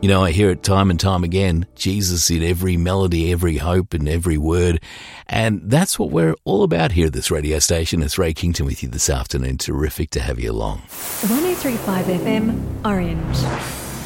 You know, I hear it time and time again, Jesus in every melody, every hope and every word. And that's what we're all about here at this radio station. It's Ray Kington with you this afternoon. Terrific to have you along. 103.5 FM, Orange.